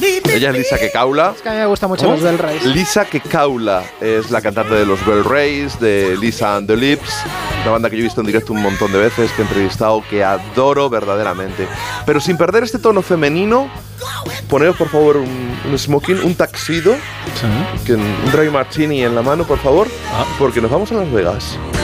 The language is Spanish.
Ella es Lisa Kekaula. Es que a mí me gustan mucho los Bell Rays. Lisa Kekaula es la cantante de los Bell Rays, de Lisa and the Lips, una banda que yo he visto en directo un montón de veces, que he entrevistado, que adoro verdaderamente. Pero sin perder este tono femenino, poneos por favor un smoking, un tuxedo, un dry martini en la mano, por favor, porque nos vamos a Las Vegas.